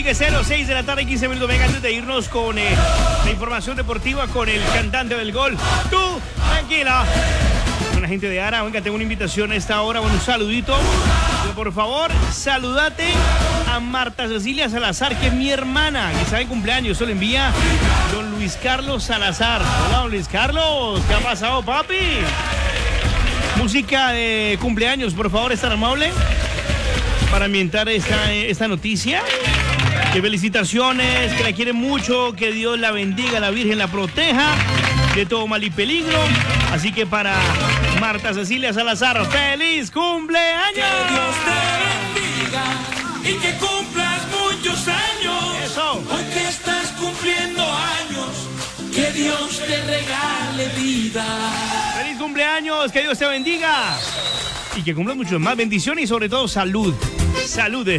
Olympique 06 de la tarde, 15 minutos. Venga, antes de irnos con la información deportiva con el cantante del gol. Tú, tranquila. Buena gente de Ara, venga, tengo una invitación a esta hora, bueno, un saludito. Pero por favor, saludate a Marta Cecilia Salazar, que es mi hermana, que está de cumpleaños. Eso lo envía don Luis Carlos Salazar. Hola, don Luis Carlos, ¿qué ha pasado, papi? Música de cumpleaños, por favor, estar amable para ambientar esta noticia. Que felicitaciones, que la quieren mucho, que Dios la bendiga, la Virgen la proteja de todo mal y peligro. Así que para Marta Cecilia Salazar, ¡feliz cumpleaños! Que Dios te bendiga y que cumplas muchos años. Eso. Hoy que estás cumpliendo años, que Dios te regale vida. ¡Feliz cumpleaños! ¡Que Dios te bendiga! Y que cumplan muchos más bendiciones y sobre todo salud. Salude.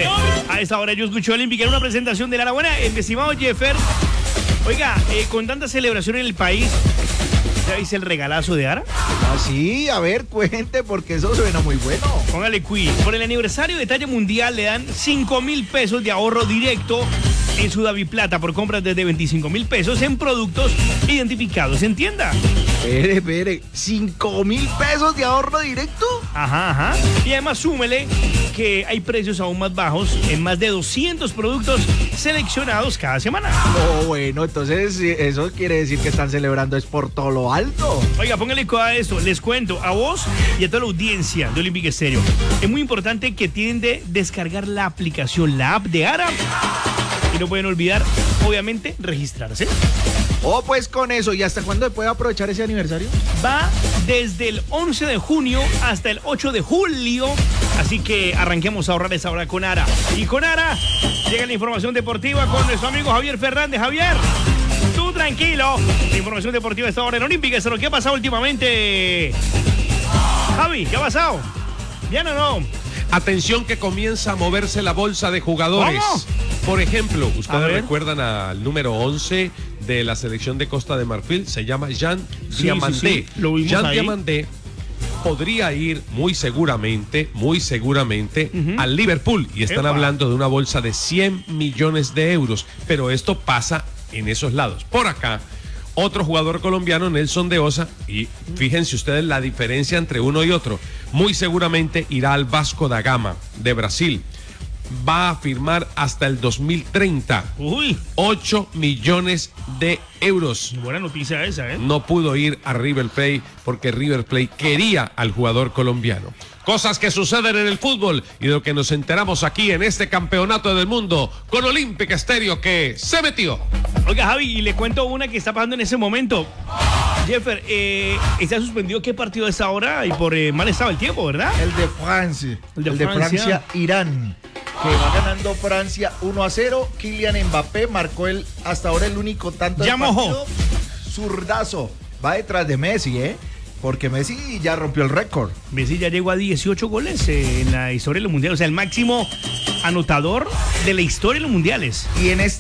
A esta hora yo escucho Olímpica en una presentación de la buena. El estimado Jeffer. Oiga, con tanta celebración en el país, ¿sabéis el regalazo de Ara? Ah, sí, a ver, cuente, porque eso suena muy bueno. Póngale quiz. Por el aniversario de talla mundial le dan 5,000 pesos de ahorro directo en su Daviplata por compras desde 25,000 pesos en productos identificados en tienda. Espere, 5,000 pesos de ahorro directo. Ajá. Y además súmele que hay precios aún más bajos en más de 200 productos seleccionados cada semana. Oh, bueno, entonces eso quiere decir que están celebrando es por todo lo alto. Oiga, póngale cuidado a esto. Les cuento a vos y a toda la audiencia de Olympique Stereo. Es muy importante que tienen de descargar la aplicación, la app de Ara. Y no pueden olvidar, obviamente, registrarse. Oh, pues con eso. ¿Y hasta cuándo se puede aprovechar ese aniversario? Va desde el 11 de junio hasta el 8 de julio. Así que arranquemos a ahorrar esa hora con Ara. Y con Ara llega la información deportiva con nuestro amigo Javier Fernández. Javier, tú tranquilo. La información deportiva está ahora en Olímpica. ¿Qué ha pasado últimamente? Javi, ¿qué ha pasado? ¿Bien o no? Atención que comienza a moverse la bolsa de jugadores. ¿Cómo? Por ejemplo, ustedes recuerdan al número 11 de la selección de Costa de Marfil, se llama Jean Diamandé. Sí. Lo vimos Jean ahí. Diamandé podría ir muy seguramente al Liverpool y están hablando de una bolsa de 100 millones de euros, pero esto pasa en esos lados. Por acá, otro jugador colombiano, Nelson de Osa, y fíjense ustedes la diferencia entre uno y otro, muy seguramente irá al Vasco da Gama de Brasil. Va a firmar hasta el 2030. Uy. 8 millones de euros. Buena noticia esa, ¿eh? No pudo ir a River Plate porque River Plate quería al jugador colombiano. Cosas que suceden en el fútbol y de lo que nos enteramos aquí en este campeonato del mundo con Olympique Stereo que se metió. Oiga, Javi, y le cuento una que está pasando en ese momento. Jeffer, está suspendido qué partido es ahora y por mal estado del tiempo, ¿verdad? El de Francia. El de Francia. Irán. Que va ganando Francia 1-0. Kylian Mbappé marcó hasta ahora el único tanto Ya del mojó. partido. Zurdazo. Va detrás de Messi, porque Messi ya rompió el récord. Messi ya llegó a 18 goles en la historia de los mundiales, o sea, el máximo anotador de la historia de los mundiales. Y en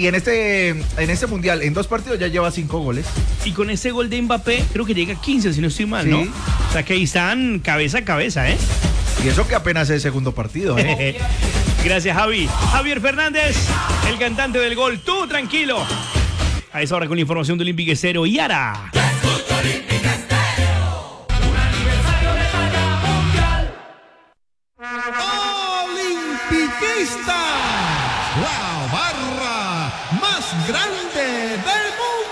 este mundial, en 2 partidos ya lleva 5 goles. Y con ese gol de Mbappé, creo que llega a 15, si no estoy mal, Sí. ¿no? O sea, que ahí están cabeza a cabeza, ¿eh? Y eso que apenas es el segundo partido, Gracias, Javi. Javier Fernández, el cantante del gol. Tú, tranquilo. A esa hora con la información de Olympique Stereo y Ara. Olimpiquista, la barra más grande